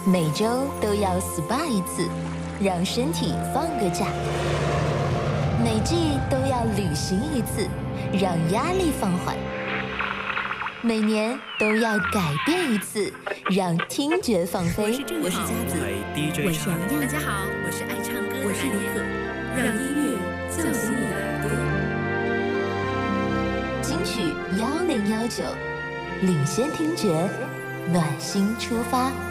每周都要 SPA 一次，让身体放个假；每季都要旅行一次，让压力放缓；每年都要改变一次，让听觉放飞。 我是佳子， 我是杨大家好，我是爱唱歌的艾可，让音乐叫醒你的耳朵。 金曲1019，领先听觉，暖心出发。